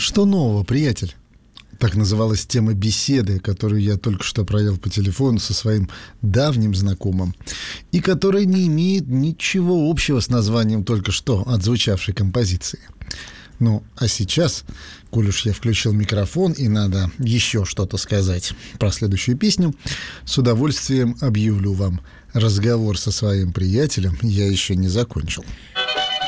Что нового, приятель? Так называлась тема беседы, которую я только что провел по телефону со своим давним знакомым, и которая не имеет ничего общего с названием только что отзвучавшей композиции. Ну, а сейчас, коль уж я включил микрофон и надо еще что-то сказать про следующую песню, с удовольствием объявлю вам: разговор со своим приятелем я еще не закончил.